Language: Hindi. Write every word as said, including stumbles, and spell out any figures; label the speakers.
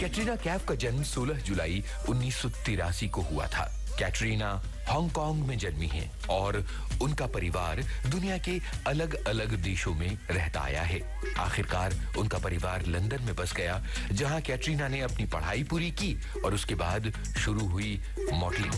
Speaker 1: कैटरीना कैफ का जन्म सोलह जुलाई उन्नीस सौ तिरासी को हुआ था। कैटरीना हांगकांग में जन्मी हैं और उनका परिवार दुनिया के अलग-अलग देशों में रहता आया है। आखिरकार उनका परिवार लंदन में बस गया, जहां कैटरीना ने अपनी पढ़ाई पूरी की और उसके बाद शुरू हुई मॉडलिंग।